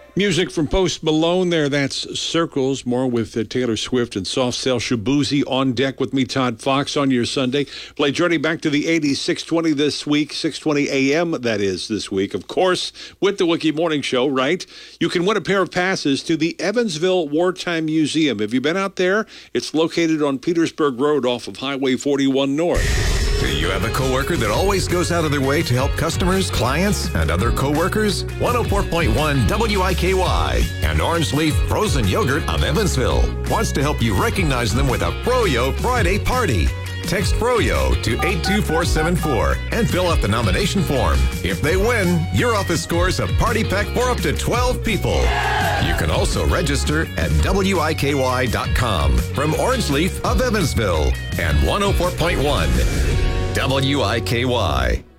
Music from Post Malone there. That's Circles. More with Taylor Swift and Soft Cell Shabuzi on deck with me, Todd Fox, on your Sunday. Play Journey back to the 80s, 6:20 this week, 6:20 a.m. that is this week. Of course, with the Wiki Morning Show, right? You can win a pair of passes to the Evansville Wartime Museum. Have you been out there? It's located on Petersburg Road off of Highway 41 North. Do you have a coworker that always goes out of their way to help customers, clients, and other coworkers? 104.1 WIKY and Orange Leaf Frozen Yogurt of Evansville wants to help you recognize them with a Froyo Friday party. Text Froyo to 82474 and fill out the nomination form. If they win, your office scores a party pack for up to 12 people. You can also register at WIKY.com from Orange Leaf of Evansville and 104.1 WIKY.